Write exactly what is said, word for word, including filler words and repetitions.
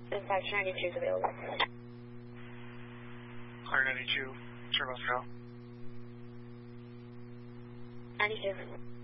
Dispatch ninety-two is available. Clear ninety-two, turn left go. ninety-two.